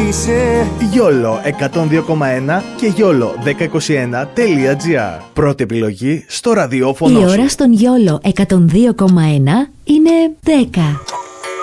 είσαι. YOLO 102,1 και YOLO 1021.gr. Πρώτη επιλογή στο ραδιόφωνο. Η ώρα στον YOLO 102,1 είναι 10.